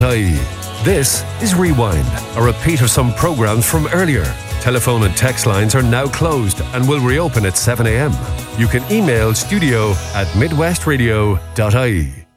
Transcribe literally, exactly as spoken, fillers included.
This is Rewind, a repeat of some programs from earlier. Telephone and text lines are now closed and will reopen at seven a.m. You can email studio at midwestradio dot I E.